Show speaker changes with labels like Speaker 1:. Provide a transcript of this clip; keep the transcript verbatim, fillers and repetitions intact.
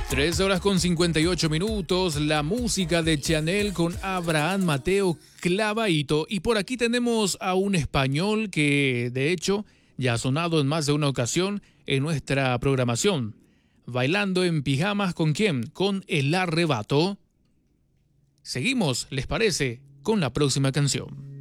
Speaker 1: Tres horas con cincuenta y ocho minutos, la música de Chanel con Abraham Mateo Clavadito. Y por aquí tenemos a un español que de hecho ya ha sonado en más de una ocasión en nuestra programación. Bailando en pijamas, ¿con quién? Con El Arrebato. Seguimos, ¿les parece? Con la próxima canción.